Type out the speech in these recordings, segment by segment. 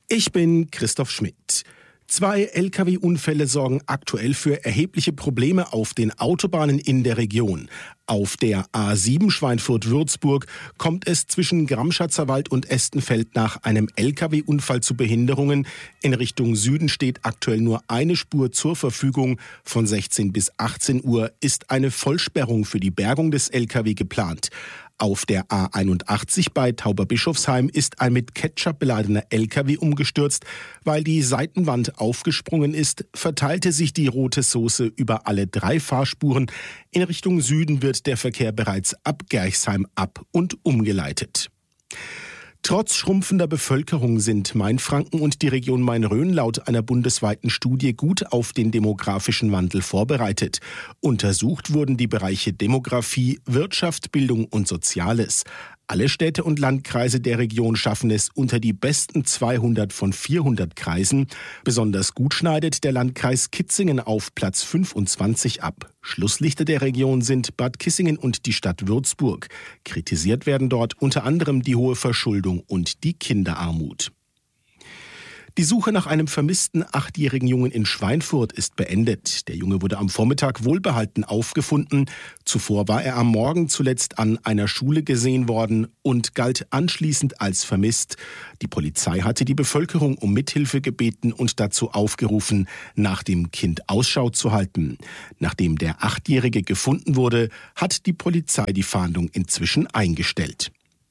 Ich bin Christoph Schmidt. 2 Lkw-Unfälle sorgen aktuell für erhebliche Probleme auf den Autobahnen in der Region. Auf der A7 Schweinfurt-Würzburg kommt es zwischen Gramschatzer Wald und Estenfeld nach einem Lkw-Unfall zu Behinderungen. In Richtung Süden steht aktuell nur eine Spur zur Verfügung. Von 16 bis 18 Uhr ist eine Vollsperrung für die Bergung des Lkw geplant. Auf der A81 bei Tauberbischofsheim ist ein mit Ketchup beladener Lkw umgestürzt. Weil die Seitenwand aufgesprungen ist, verteilte sich die rote Soße über alle 3 Fahrspuren. In Richtung Süden wird der Verkehr bereits ab Gerchsheim ab- und umgeleitet. Trotz schrumpfender Bevölkerung sind Mainfranken und die Region Main-Rhön laut einer bundesweiten Studie gut auf den demografischen Wandel vorbereitet. Untersucht wurden die Bereiche Demografie, Wirtschaft, Bildung und Soziales. Alle Städte und Landkreise der Region schaffen es unter die besten 200 von 400 Kreisen. Besonders gut schneidet der Landkreis Kitzingen auf Platz 25 ab. Schlusslichter der Region sind Bad Kissingen und die Stadt Würzburg. Kritisiert werden dort unter anderem die hohe Verschuldung und die Kinderarmut. Die Suche nach einem vermissten 8-jährigen Jungen in Schweinfurt ist beendet. Der Junge wurde am Vormittag wohlbehalten aufgefunden. Zuvor war er am Morgen zuletzt an einer Schule gesehen worden und galt anschließend als vermisst. Die Polizei hatte die Bevölkerung um Mithilfe gebeten und dazu aufgerufen, nach dem Kind Ausschau zu halten. Nachdem der 8-Jährige gefunden wurde, hat die Polizei die Fahndung inzwischen eingestellt.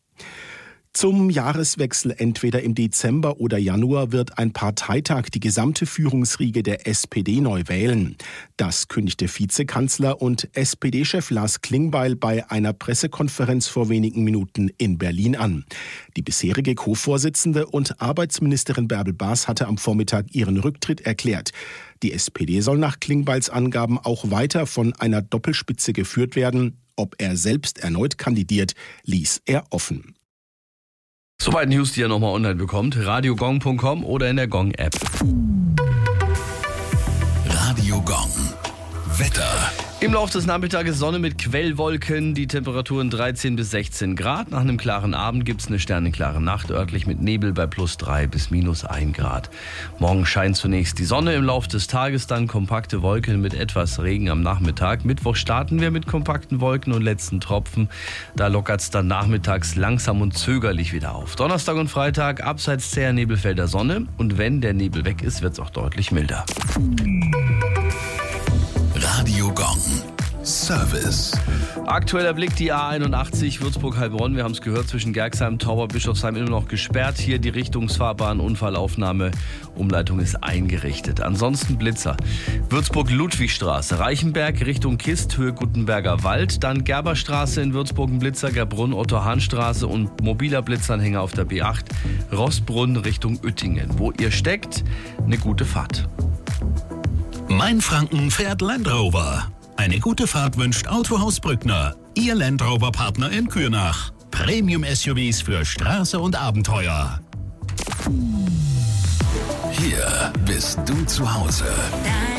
Zum Jahreswechsel entweder im Dezember oder Januar wird ein Parteitag die gesamte Führungsriege der SPD neu wählen. Das kündigte Vizekanzler und SPD-Chef Lars Klingbeil bei einer Pressekonferenz vor wenigen Minuten in Berlin an. Die bisherige Co-Vorsitzende und Arbeitsministerin Bärbel Baas hatte am Vormittag ihren Rücktritt erklärt. Die SPD soll nach Klingbeils Angaben auch weiter von einer Doppelspitze geführt werden. Ob er selbst erneut kandidiert, ließ er offen. Soweit News, die ihr nochmal online bekommt. radiogong.com oder in der Gong-App. Radio Gong. Wetter. Im Laufe des Nachmittages Sonne mit Quellwolken, die Temperaturen 13 bis 16 Grad. Nach einem klaren Abend gibt es eine sternenklare Nacht, örtlich mit Nebel bei +3 bis -1 Grad. Morgen scheint zunächst die Sonne, im Laufe des Tages dann kompakte Wolken mit etwas Regen am Nachmittag. Mittwoch starten wir mit kompakten Wolken und letzten Tropfen. Da lockert es dann nachmittags langsam und zögerlich wieder auf. Donnerstag und Freitag abseits zäher Nebelfelder Sonne und wenn der Nebel weg ist, wird es auch deutlich milder. Radio Gong. Service. Aktueller Blick, die A81 Würzburg-Heilbronn. Wir haben es gehört, zwischen Gerxheim und Tauberbischofsheim immer noch gesperrt. Hier die Richtungsfahrbahn, Unfallaufnahme. Umleitung ist eingerichtet. Ansonsten Blitzer. Würzburg-Ludwigstraße, Reichenberg Richtung Kist, Höhe Gutenberger Wald. Dann Gerberstraße in Würzburg, ein Blitzer, Gerbrunn-Otto-Hahn-Straße und mobiler Blitzanhänger auf der B8. Rossbrunn Richtung Uettingen. Wo ihr steckt, eine gute Fahrt. Mainfranken fährt Land Rover. Eine gute Fahrt wünscht Autohaus Brückner. Ihr Land Rover Partner in Kürnach. Premium-SUVs für Straße und Abenteuer. Hier bist du zu Hause.